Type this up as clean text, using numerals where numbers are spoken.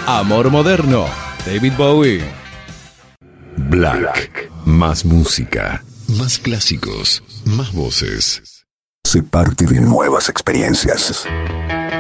Amor Moderno, David Bowie. Black. Más música, más clásicos, más voces. Sé parte de nuevas experiencias.